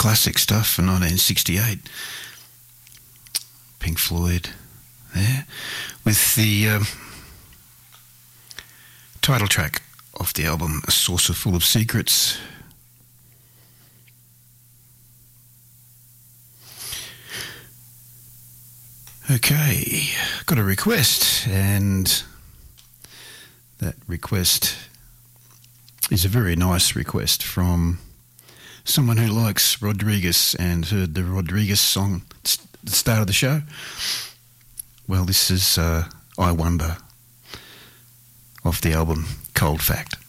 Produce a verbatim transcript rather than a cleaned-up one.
classic stuff from nineteen sixty-eight. Pink Floyd there, with the um, title track off the album, A Saucer Full of Secrets. Okay, got a request, and that request is a very nice request from someone who likes Rodriguez and heard the Rodriguez song at the start of the show. Well, this is uh, I Wonder off the album Cold Fact.